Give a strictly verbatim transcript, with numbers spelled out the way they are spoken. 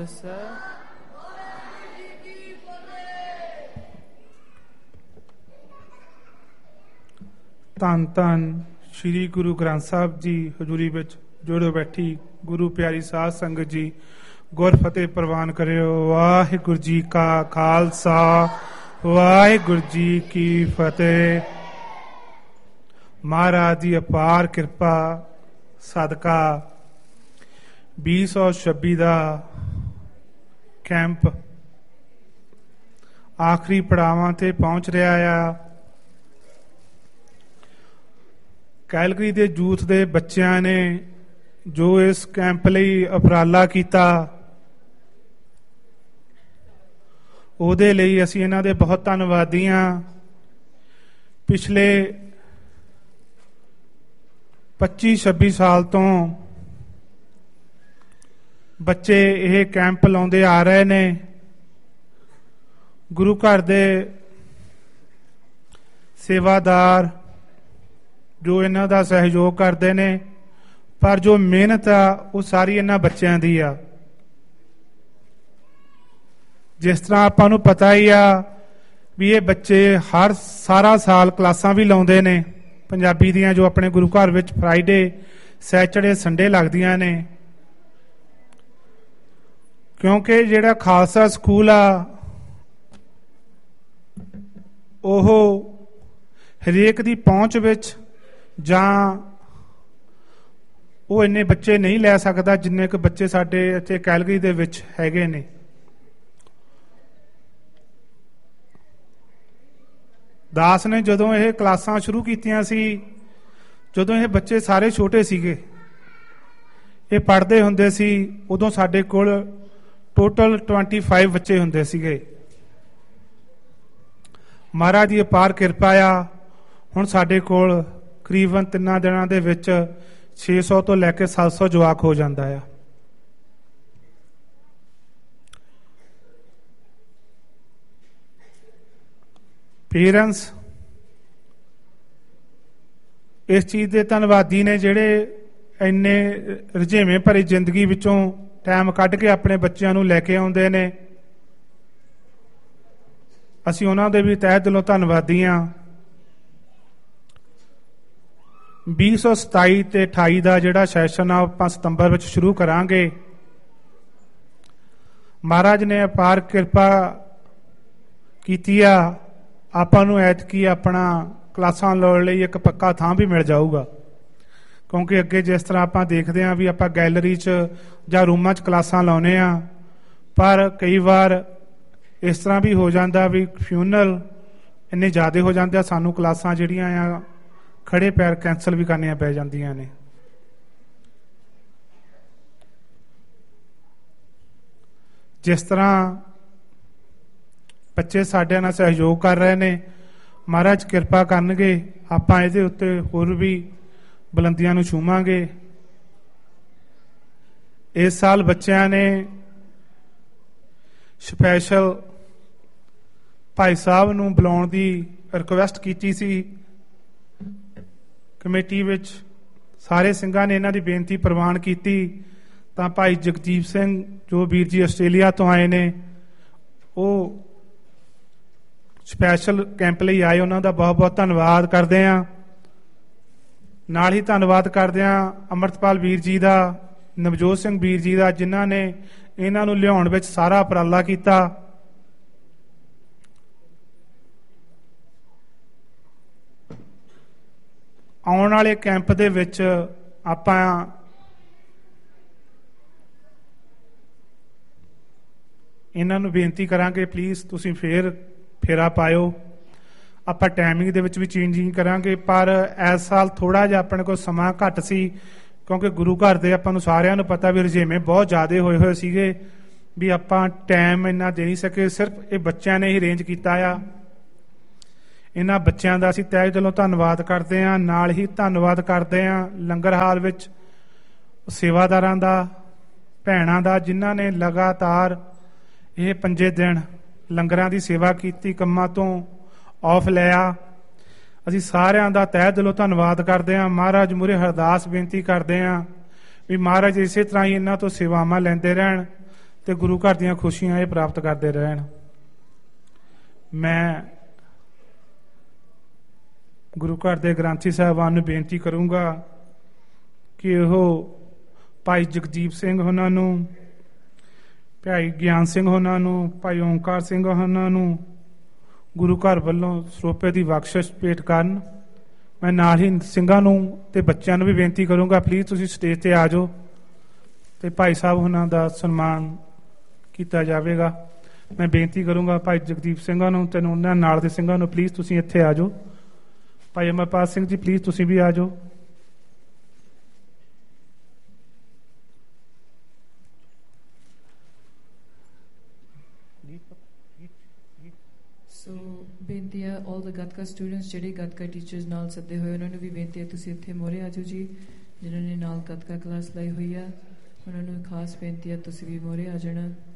ਧੰਨ ਧੰਨ ਸ਼੍ਰੀ ਗੁਰੂ ਗ੍ਰੰਥ ਸਾਹਿਬ ਜੀ ਹਜ਼ੂਰੀ ਵਿੱਚ ਜੁੜੋ ਬੈਠੀ ਗੁਰੂ ਪਿਆਰੀ ਸਾਧ ਸੰਗਤ ਜੀ, ਗੁਰ ਫਤਿਹ ਪ੍ਰਵਾਨ ਕਰਿਓ। ਵਾਹਿਗੁਰੂ ਜੀ ਕਾ ਖਾਲਸਾ, ਵਾਹਿਗੁਰੂ ਜੀ ਕੀ ਫਤਿਹ। ਮਹਾਰਾਜ ਦੀ ਅਪਾਰ ਕਿਰਪਾ ਸਦਕਾ ਵੀਹ ਸੌ ਛੱਬੀ ਦਾ ਕੈਂਪ ਆਖਰੀ ਪੜਾਵਾਂ ਤੇ ਪਹੁੰਚ ਰਿਹਾ ਆ। ਕੈਲਗਰੀ ਦੇ ਯੂਥ ਦੇ ਬੱਚਿਆਂ ਨੇ ਜੋ ਇਸ ਕੈਂਪ ਲਈ ਉਪਰਾਲਾ ਕੀਤਾ, ਉਹਦੇ ਲਈ ਅਸੀਂ ਇਹਨਾਂ ਦੇ ਬਹੁਤ ਧੰਨਵਾਦੀ ਹਾਂ। ਪਿਛਲੇ ਪੱਚੀ ਛੱਬੀ ਸਾਲ ਤੋਂ ਬੱਚੇ ਇਹ ਕੈਂਪ ਲਾਉਂਦੇ ਆ ਰਹੇ ਨੇ। ਗੁਰੂ ਘਰ ਦੇ ਸੇਵਾਦਾਰ ਜੋ ਇਹਨਾਂ ਦਾ ਸਹਿਯੋਗ ਕਰਦੇ ਨੇ, ਪਰ ਜੋ ਮਿਹਨਤ ਆ ਉਹ ਸਾਰੀ ਇਹਨਾਂ ਬੱਚਿਆਂ ਦੀ ਆ। ਜਿਸ ਤਰ੍ਹਾਂ ਆਪਾਂ ਨੂੰ ਪਤਾ ਹੀ ਆ ਵੀ ਇਹ ਬੱਚੇ ਹਰ ਸਾਰਾ ਸਾਲ ਕਲਾਸਾਂ ਵੀ ਲਾਉਂਦੇ ਨੇ ਪੰਜਾਬੀ ਦੀਆਂ, ਜੋ ਆਪਣੇ ਗੁਰੂ ਘਰ ਵਿੱਚ ਫਰਾਈਡੇ ਸੈਚਰਡੇ ਸੰਡੇ ਲੱਗਦੀਆਂ ਨੇ। ਕਿਉਂਕਿ ਜਿਹੜਾ ਖਾਲਸਾ ਸਕੂਲ ਆ ਉਹ ਹਰੇਕ ਦੀ ਪਹੁੰਚ ਵਿੱਚ ਜਾਂ ਉਹ ਇੰਨੇ ਬੱਚੇ ਨਹੀਂ ਲੈ ਸਕਦਾ ਜਿੰਨੇ ਕੁ ਬੱਚੇ ਸਾਡੇ ਇੱਥੇ ਕੈਲਗਰੀ ਦੇ ਵਿੱਚ ਹੈਗੇ ਨੇ। ਦਾਸ ਨੇ ਜਦੋਂ ਇਹ ਕਲਾਸਾਂ ਸ਼ੁਰੂ ਕੀਤੀਆਂ ਸੀ, ਜਦੋਂ ਇਹ ਬੱਚੇ ਸਾਰੇ ਛੋਟੇ ਸੀਗੇ, ਇਹ ਪੜ੍ਹਦੇ ਹੁੰਦੇ ਸੀ, ਉਦੋਂ ਸਾਡੇ ਕੋਲ ਟੋਟਲ ਪੱਚੀ ਬੱਚੇ ਹੁੰਦੇ ਸੀਗੇ। ਮਹਾਰਾਜ ਦੀ ਅਪਾਰ ਕਿਰਪਾ ਆ, ਹੁਣ ਸਾਡੇ ਕੋਲ ਤਕਰੀਬਨ ਤਿੰਨਾਂ ਦਿਨਾਂ ਦੇ ਵਿੱਚ ਛੇ ਸੌ ਤੋਂ ਲੈ ਕੇ ਸੱਤ ਸੌ ਜਵਾਕ ਹੋ ਜਾਂਦਾ ਆ। ਪੇਰੈਂਟਸ ਇਸ ਚੀਜ਼ ਦੇ ਧੰਨਵਾਦੀ ਨੇ ਜਿਹੜੇ ਇੰਨੇ ਰੁਝੇਵੇਂ ਭਰੀ ਜ਼ਿੰਦਗੀ ਵਿੱਚੋਂ ਟਾਈਮ ਕੱਢ ਕੇ ਆਪਣੇ ਬੱਚਿਆਂ ਨੂੰ ਲੈ ਕੇ ਆਉਂਦੇ ਨੇ। ਅਸੀਂ ਉਹਨਾਂ ਦੇ ਵੀ ਤਹਿ ਦਿਲੋਂ ਧੰਨਵਾਦੀ ਹਾਂ। ਵੀਹ ਸੌ ਸਤਾਈ ਤੇ ਅਠਾਈ ਦਾ ਜਿਹੜਾ ਸੈਸ਼ਨ ਆ ਆਪਾਂ ਸਤੰਬਰ ਵਿੱਚ ਸ਼ੁਰੂ ਕਰਾਂਗੇ। ਮਹਾਰਾਜ ਨੇ ਅਪਾਰ ਕਿਰਪਾ ਕੀਤੀ ਆ, ਆਪਾਂ ਨੂੰ ਐਤਕੀ ਆਪਣਾ ਕਲਾਸਾਂ ਲਾਉਣ ਲਈ ਇੱਕ ਪੱਕਾ ਥਾਂ ਵੀ ਮਿਲ ਜਾਊਗਾ। ਕਿਉਂਕਿ ਅੱਗੇ ਜਿਸ ਤਰ੍ਹਾਂ ਆਪਾਂ ਦੇਖਦੇ ਹਾਂ ਵੀ ਆਪਾਂ ਗੈਲਰੀ 'ਚ ਜਾਂ ਰੂਮਾਂ 'ਚ ਕਲਾਸਾਂ ਲਾਉਂਦੇ ਹਾਂ, ਪਰ ਕਈ ਵਾਰ ਇਸ ਤਰ੍ਹਾਂ ਵੀ ਹੋ ਜਾਂਦਾ ਵੀ ਫਿਊਨਲ ਇੰਨੇ ਜ਼ਿਆਦਾ ਹੋ ਜਾਂਦੇ ਆ, ਸਾਨੂੰ ਕਲਾਸਾਂ ਜਿਹੜੀਆਂ ਆ ਖੜੇ ਪੈਰ ਕੈਂਸਲ ਵੀ ਕਰਨੀਆਂ ਪੈ ਜਾਂਦੀਆਂ ਨੇ। ਜਿਸ ਤਰ੍ਹਾਂ ਬੱਚੇ ਸਾਡੇ ਨਾਲ ਸਹਿਯੋਗ ਕਰ ਰਹੇ ਨੇ, ਮਹਾਰਾਜ ਕਿਰਪਾ ਕਰਨਗੇ, ਆਪਾਂ ਇਹਦੇ ਉੱਤੇ ਹੋਰ ਵੀ ਬੁਲੰਦੀਆਂ ਨੂੰ ਛੂਵਾਂਗੇ। ਇਸ ਸਾਲ ਬੱਚਿਆਂ ਨੇ ਸਪੈਸ਼ਲ ਭਾਈ ਸਾਹਿਬ ਨੂੰ ਬੁਲਾਉਣ ਦੀ ਰਿਕੁਐਸਟ ਕੀਤੀ ਸੀ। ਕਮੇਟੀ ਵਿੱਚ ਸਾਰੇ ਸਿੰਘਾਂ ਨੇ ਇਹਨਾਂ ਦੀ ਬੇਨਤੀ ਪ੍ਰਵਾਨ ਕੀਤੀ, ਤਾਂ ਭਾਈ ਜਗਦੀਪ ਸਿੰਘ ਜੋ ਵੀਰ ਜੀ ਆਸਟ੍ਰੇਲੀਆ ਤੋਂ ਆਏ ਨੇ, ਉਹ ਸਪੈਸ਼ਲ ਕੈਂਪ ਲਈ ਆਏ। ਉਹਨਾਂ ਦਾ ਬਹੁਤ ਬਹੁਤ ਧੰਨਵਾਦ ਕਰਦੇ ਹਾਂ। ਨਾਲ ਹੀ ਧੰਨਵਾਦ ਕਰਦੇ ਹਾਂ ਅੰਮ੍ਰਿਤਪਾਲ ਵੀਰ ਜੀ ਦਾ, ਨਵਜੋਤ ਸਿੰਘ ਵੀਰ ਜੀ ਦਾ, ਜਿਨ੍ਹਾਂ ਨੇ ਇਹਨਾਂ ਨੂੰ ਲਿਆਉਣ ਵਿੱਚ ਸਾਰਾ ਉਪਰਾਲਾ ਕੀਤਾ। ਆਉਣ ਵਾਲੇ ਕੈਂਪ ਦੇ ਵਿੱਚ ਆਪਾਂ ਇਹਨਾਂ ਨੂੰ ਬੇਨਤੀ ਕਰਾਂਗੇ, ਪਲੀਜ਼ ਤੁਸੀਂ ਫੇਰ ਫੇਰਾ ਪਾਇਓ। ਆਪਾਂ ਟਾਈਮਿੰਗ ਦੇ ਵਿੱਚ ਵੀ ਚੇਂਜਿੰਗ ਕਰਾਂਗੇ, ਪਰ ਇਸ ਸਾਲ ਥੋੜ੍ਹਾ ਜਿਹਾ ਆਪਣੇ ਕੋਲ ਸਮਾਂ ਘੱਟ ਸੀ, ਕਿਉਂਕਿ ਗੁਰੂ ਘਰ ਦੇ ਆਪਾਂ ਨੂੰ ਸਾਰਿਆਂ ਨੂੰ ਪਤਾ ਵੀ ਰੁਝੇਵੇਂ ਬਹੁਤ ਜ਼ਿਆਦਾ ਹੋਏ ਹੋਏ ਸੀਗੇ, ਵੀ ਆਪਾਂ ਟਾਈਮ ਇੰਨਾ ਦੇ ਨਹੀਂ ਸਕੇ। ਸਿਰਫ ਇਹ ਬੱਚਿਆਂ ਨੇ ਹੀ ਅਰੇਂਜ ਕੀਤਾ ਆ। ਇਹਨਾਂ ਬੱਚਿਆਂ ਦਾ ਅਸੀਂ ਤਹਿ ਦਿਲੋਂ ਧੰਨਵਾਦ ਕਰਦੇ ਹਾਂ। ਨਾਲ ਹੀ ਧੰਨਵਾਦ ਕਰਦੇ ਹਾਂ ਲੰਗਰ ਹਾਲ ਵਿੱਚ ਸੇਵਾਦਾਰਾਂ ਦਾ, ਭੈਣਾਂ ਦਾ, ਜਿਨ੍ਹਾਂ ਨੇ ਲਗਾਤਾਰ ਇਹ ਪੰਜੇ ਦਿਨ ਲੰਗਰਾਂ ਦੀ ਸੇਵਾ ਕੀਤੀ, ਕੰਮਾਂ ਤੋਂ ਆਫ ਲਿਆ। ਅਸੀਂ ਸਾਰਿਆਂ ਦਾ ਤਹਿ ਦਿਲੋਂ ਧੰਨਵਾਦ ਕਰਦੇ ਹਾਂ। ਮਹਾਰਾਜ ਮੂਹਰੇ ਅਰਦਾਸ ਬੇਨਤੀ ਕਰਦੇ ਹਾਂ ਵੀ ਮਹਾਰਾਜ ਇਸੇ ਤਰ੍ਹਾਂ ਹੀ ਇਹਨਾਂ ਤੋਂ ਸੇਵਾਵਾਂ ਲੈਂਦੇ ਰਹਿਣ, ਤੇ ਗੁਰੂ ਘਰ ਦੀਆਂ ਖੁਸ਼ੀਆਂ ਇਹ ਪ੍ਰਾਪਤ ਕਰਦੇ ਰਹਿਣ। ਮੈਂ ਗੁਰੂ ਘਰ ਦੇ ਗ੍ਰੰਥੀ ਸਾਹਿਬਾਨ ਨੂੰ ਬੇਨਤੀ ਕਰੂੰਗਾ ਕਿ ਉਹ ਭਾਈ ਜਗਦੀਪ ਸਿੰਘ ਉਹਨਾਂ ਨੂੰ, ਭਾਈ ਗਿਆਨ ਸਿੰਘ ਉਹਨਾਂ ਨੂੰ, ਭਾਈ ਓਂਕਾਰ ਸਿੰਘ ਉਹਨਾਂ ਨੂੰ ਗੁਰੂ ਘਰ ਵੱਲੋਂ ਸਰੋਪੇ ਦੀ ਬਖਸ਼ਿਸ਼ ਭੇਟ ਕਰਨ। ਮੈਂ ਨਾਲ ਹੀ ਸਿੰਘਾਂ ਨੂੰ ਤੇ ਬੱਚਿਆਂ ਨੂੰ ਵੀ ਬੇਨਤੀ ਕਰੂੰਗਾ, ਪਲੀਜ਼ ਤੁਸੀਂ ਸਟੇਜ ਤੇ ਆ ਜਾਓ ਤੇ ਭਾਈ ਸਾਹਿਬ ਉਹਨਾਂ ਦਾ ਸਨਮਾਨ ਕੀਤਾ ਜਾਵੇਗਾ। ਮੈਂ ਬੇਨਤੀ ਕਰੂੰਗਾ ਭਾਈ ਜਗਦੀਪ ਸਿੰਘਾਂ ਨੂੰ ਤੇ ਉਹਨਾਂ ਨਾਲ ਦੇ ਸਿੰਘਾਂ ਨੂੰ, ਪਲੀਜ਼ ਤੁਸੀਂ ਇੱਥੇ ਆ ਜਾਓ। ਭਾਈ ਅਮਰਪਾਲ ਸਿੰਘ ਜੀ, ਪਲੀਜ਼ ਤੁਸੀਂ ਵੀ ਆ ਜਾਓ। ਸੋ ਬੇਨਤੀ ਹੈ ਆਲ ਦ ਗੱਤਕਾ ਸਟੂਡੈਂਟਸ ਜਿਹੜੇ ਗੱਤਕਾ ਟੀਚਰਸ ਨਾਲ ਸੱਦੇ ਹੋਏ ਉਹਨਾਂ ਨੂੰ ਵੀ ਬੇਨਤੀ ਹੈ ਤੁਸੀਂ ਇੱਥੇ ਮੋਹਰੇ ਆ ਜਾਓ ਜੀ। ਜਿਨ੍ਹਾਂ ਨੇ ਨਾਲ ਗੱਤਕਾ ਕਲਾਸ ਲਈ ਹੋਈ ਆ ਉਹਨਾਂ ਨੂੰ ਖਾਸ ਬੇਨਤੀ ਹੈ ਤੁਸੀਂ ਵੀ ਮੋਹਰੇ ਆ ਜਾਣਾ।